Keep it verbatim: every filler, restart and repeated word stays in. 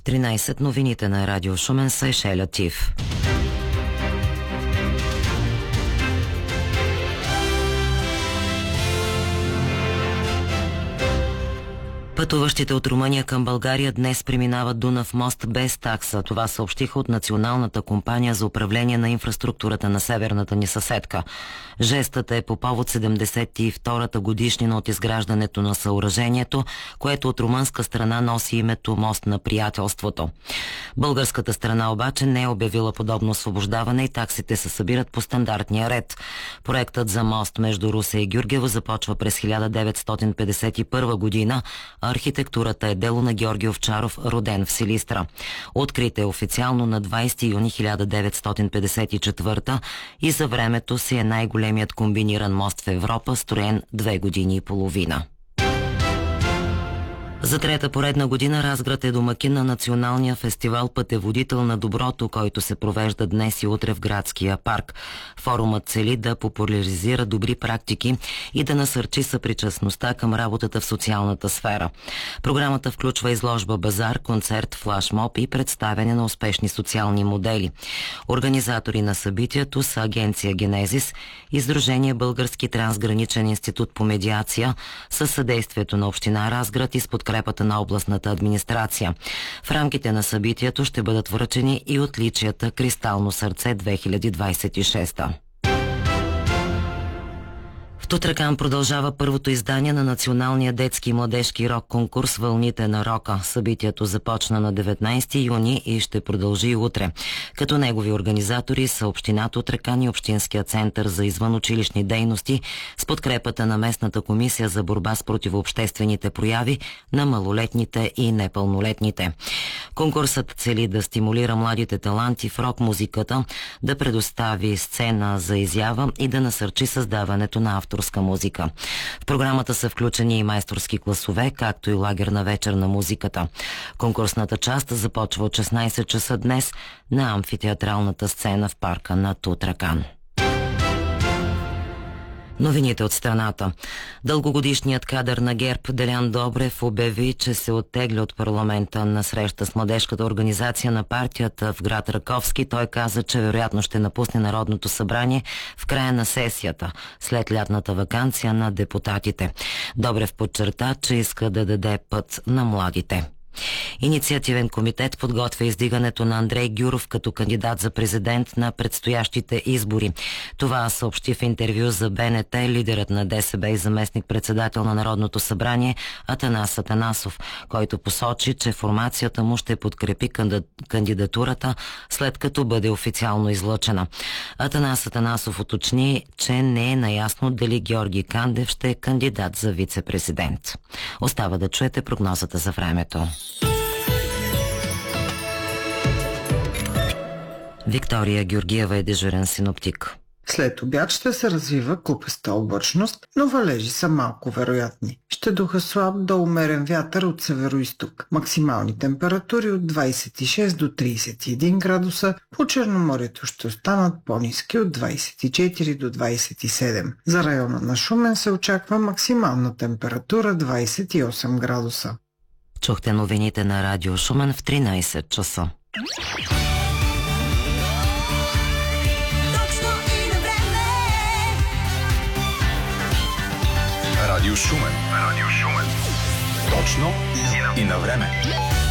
В тринайсет новините на Радио Шумен са Ешеля Тив. Пътуващите от Румъния към България днес преминават Дунав мост без такса. Това съобщиха от Националната компания за управление на инфраструктурата на северната ни съседка. Жестът е по повод седемдесет и втората годишнина от изграждането на съоръжението, което от румънска страна носи името Мост на приятелството. Българската страна обаче не е обявила подобно освобождаване и таксите се събират по стандартния ред. Проектът за мост между Русе и Гюргево започва през хиляда деветстотин петдесет и първа година, а архитектурата е дело на Георги Овчаров, роден в Силистра. Открит е официално на двайсети юни хиляда деветстотин петдесет и четвърта и за времето си е най-големият комбиниран мост в Европа, строен две години и половина. За трета поредна година Разград е домакин на националния фестивал Пътеводител на доброто, който се провежда днес и утре в градския парк. Форумът цели да популяризира добри практики и да насърчи съпричастността към работата в социалната сфера. Програмата включва изложба базар, концерт, флашмоб и представяне на успешни социални модели. Организатори на събитието са Агенция Генезис, Издружение Български трансграничен институт по медиация, със съдействието на община Разград и с подкрепата на областната администрация. В рамките на събитието ще бъдат връчени и отличията Кристално сърце две хиляди двайсет и шеста. В Тутракан продължава първото издание на националния детски и младежки рок конкурс "Вълните на рока". Събитието започна на деветнайсети юни и ще продължи и утре. Като негови организатори са община Тутракан и Общинския център за извънучилищни дейности с подкрепата на местната комисия за борба с противообществените прояви на малолетните и непълнолетните. Конкурсът цели да стимулира младите таланти в рок-музиката, да предостави сцена за изява и да насърчи създаването на авторска музика. В програмата са включени и майсторски класове, както и лагерна вечер на музиката. Конкурсната част започва от шестнайсет часа днес на амфитеатралната сцена в парка на Тутракан. Новините от страната. Дългогодишният кадър на ГЕРБ Делян Добрев обяви, че се оттегля от парламента. На среща с младежката организация на партията в град Раковски той каза, че вероятно ще напусне Народното събрание в края на сесията, след лятната ваканция на депутатите. Добрев подчерта, че иска да даде път на младите. Инициативен комитет подготвя издигането на Андрей Гюров като кандидат за президент на предстоящите избори. Това съобщи в интервю за БНТ лидерът на ДСБ и заместник-председател на Народното събрание Атанас Атанасов, който посочи, че формацията му ще подкрепи кандидатурата, след като бъде официално излъчена. Атанас Атанасов уточни, че не е наясно дали Георги Кандев ще е кандидат за вице-президент. Остава да чуете прогнозата за времето. Виктория Георгиева е дежурен синоптик. След обяд ще се развива купеста облачност, но валежи са малко вероятни. Ще духа слаб до умерен вятър от североизток. Максимални температури от двайсет и шест до трийсет и един градуса, по Черноморието ще останат по-ниски от двайсет и четири до двайсет и седем. За района на Шумен се очаква максимална температура двайсет и осем градуса. Чухте новините на Радио Шумен в тринайсет часа. Радио Шумен. Радио Шумен. Точно и на време.